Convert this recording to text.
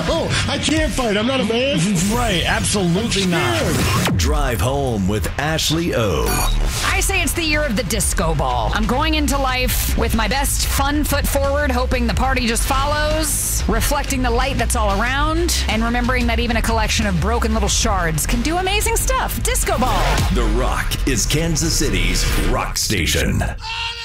Oh, I can't fight. I'm not a man. Right, absolutely not. Drive home with Ashley O. I say it's the year of the disco ball. I'm going into life with my best fun foot forward, hoping the party just follows, reflecting the light that's all around, and remembering that even a collection of broken little shards can do amazing stuff. Disco ball. The Rock is Kansas City's rock station.